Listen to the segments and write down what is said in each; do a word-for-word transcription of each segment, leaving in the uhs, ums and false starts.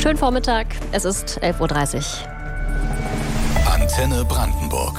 Schönen Vormittag, es ist elf Uhr dreißig. Antenne Brandenburg.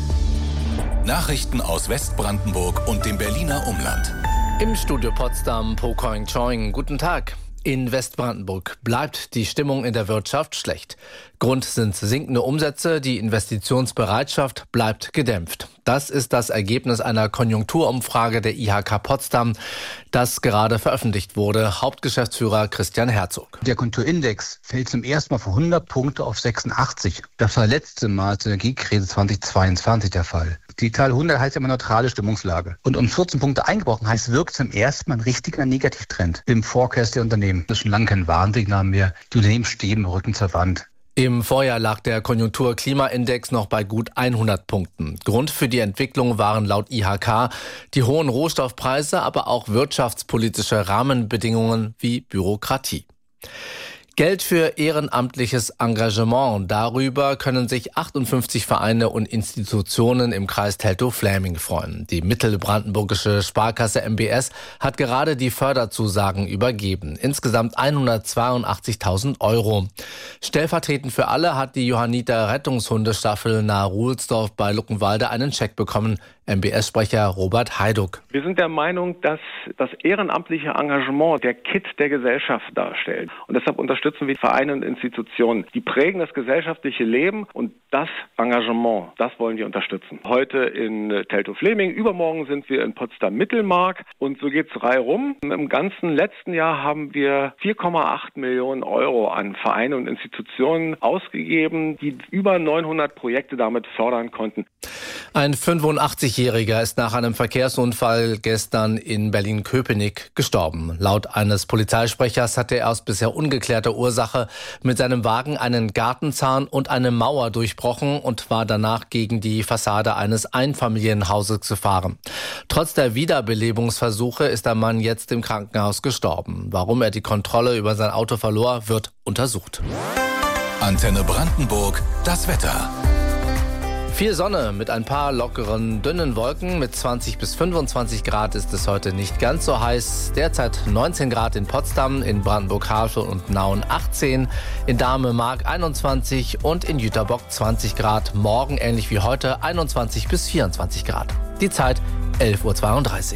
Nachrichten aus Westbrandenburg und dem Berliner Umland. Im Studio Potsdam, Po Koing Choing. Guten Tag. In Westbrandenburg bleibt die Stimmung in der Wirtschaft schlecht. Grund sind sinkende Umsätze, die Investitionsbereitschaft bleibt gedämpft. Das ist das Ergebnis einer Konjunkturumfrage der I H K Potsdam, das gerade veröffentlicht wurde. Hauptgeschäftsführer Christian Herzog. Der Konjunkturindex fällt zum ersten Mal für hundert Punkte auf sechsundachtzig. Das war letzte Mal zur Energiekrise zweitausendzweiundzwanzig der Fall. Die Zahl hundert heißt immer neutrale Stimmungslage. Und um vierzehn Punkte eingebrochen heißt, wirkt zum ersten Mal ein richtiger Negativtrend im Forecast der Unternehmen. Das ist schon lange kein Warnsignal mehr. Die Unternehmen stehen im Rücken zur Wand. Im Vorjahr lag der Konjunktur-Klimaindex noch bei gut hundert Punkten. Grund für die Entwicklung waren laut I H K die hohen Rohstoffpreise, aber auch wirtschaftspolitische Rahmenbedingungen wie Bürokratie. Geld für ehrenamtliches Engagement. Darüber können sich achtundfünfzig Vereine und Institutionen im Kreis Teltow-Fläming freuen. Die mittelbrandenburgische Sparkasse M B S hat gerade die Förderzusagen übergeben. Insgesamt hundertzweiundachtzigtausend Euro. Stellvertretend für alle hat die Johanniter Rettungshundestaffel nahe Ruhlsdorf bei Luckenwalde einen Scheck bekommen. M B S-Sprecher Robert Heiduck. Wir sind der Meinung, dass das ehrenamtliche Engagement der Kitt der Gesellschaft darstellt. Und deshalb unterstützen wir Vereine und Institutionen. Die prägen das gesellschaftliche Leben und das Engagement, das wollen wir unterstützen. Heute in Teltow-Fläming, übermorgen sind wir in Potsdam-Mittelmark und so geht's reihum. Im ganzen letzten Jahr haben wir vier Komma acht Millionen Euro an Vereine und Institutionen ausgegeben, die über neunhundert Projekte damit fördern konnten. Ein fünfundachtzigjähriger ist nach einem Verkehrsunfall gestern in Berlin-Köpenick gestorben. Laut eines Polizeisprechers hatte er aus bisher ungeklärter Ursache mit seinem Wagen einen Gartenzahn und eine Mauer durchbrochen und war danach gegen die Fassade eines Einfamilienhauses gefahren. Trotz der Wiederbelebungsversuche ist der Mann jetzt im Krankenhaus gestorben. Warum er die Kontrolle über sein Auto verlor, wird untersucht. Antenne Brandenburg, das Wetter. Viel Sonne mit ein paar lockeren, dünnen Wolken. Mit zwanzig bis fünfundzwanzig Grad ist es heute nicht ganz so heiß. Derzeit neunzehn Grad in Potsdam, in Brandenburg-Havel und Nauen achtzehn, in Dahme-Mark einundzwanzig und in Jüterbock zwanzig Grad. Morgen ähnlich wie heute einundzwanzig bis vierundzwanzig Grad. Die Zeit elf Uhr zweiunddreißig.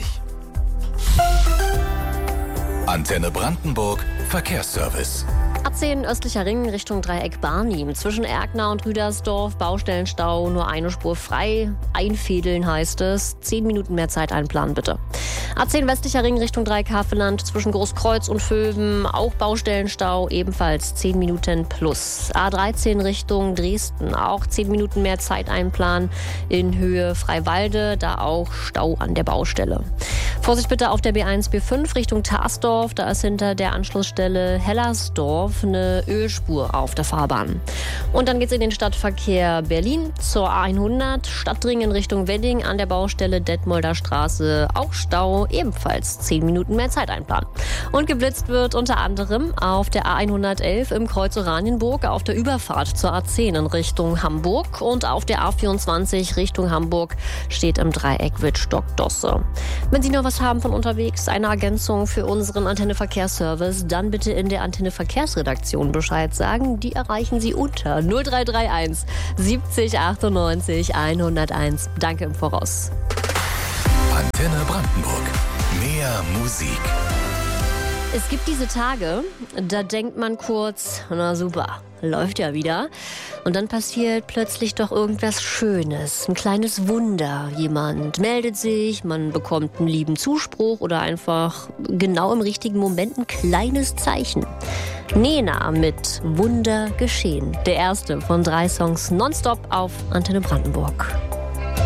Antenne Brandenburg, Verkehrsservice. A zehn östlicher Ring Richtung Dreieck Barnim. Zwischen Erkner und Rüdersdorf, Baustellenstau, nur eine Spur frei. Einfädeln heißt es. Zehn Minuten mehr Zeit einplanen, bitte. A zehn westlicher Ring Richtung Dreieck Havelland. Zwischen Großkreuz und Vöwen, auch Baustellenstau, ebenfalls zehn Minuten plus. A dreizehn Richtung Dresden, auch zehn Minuten mehr Zeit einplanen. In Höhe Freiwalde, da auch Stau an der Baustelle. Vorsicht bitte auf der B eins B fünf Richtung Tarsdorf. Da ist hinter der Anschlussstelle Hellersdorf eine Ölspur auf der Fahrbahn. Und dann geht's in den Stadtverkehr Berlin zur A hundert, Stadtring in Richtung Wedding an der Baustelle Detmolder Straße, auch Stau, ebenfalls zehn Minuten mehr Zeit einplanen. Und geblitzt wird unter anderem auf der A hundertelf im Kreuz Oranienburg, auf der Überfahrt zur A zehn in Richtung Hamburg und auf der A vierundzwanzig Richtung Hamburg steht im Dreieck Wittstock-Dosse. Wenn Sie noch was haben von unterwegs, eine Ergänzung für unseren Antenne-Verkehrsservice, dann bitte in der Antenne-Verkehrsredaktion Bescheid sagen. Die erreichen Sie unter null drei drei eins siebzig achtundneunzig hunderteins. Danke im Voraus. Antenne Brandenburg. Mehr Musik. Es gibt diese Tage, da denkt man kurz, na super, läuft ja wieder. Und dann passiert plötzlich doch irgendwas Schönes, ein kleines Wunder. Jemand meldet sich, man bekommt einen lieben Zuspruch oder einfach genau im richtigen Moment ein kleines Zeichen. Nena mit Wunder geschehen. Der erste von drei Songs nonstop auf Antenne Brandenburg.